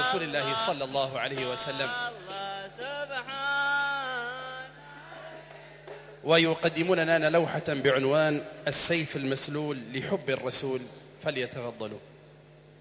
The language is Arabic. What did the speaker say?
رسول الله صلى الله عليه وسلم، ويقدمون لنا لوحة بعنوان السيف المسلول لحب الرسول، فليتفضلوا.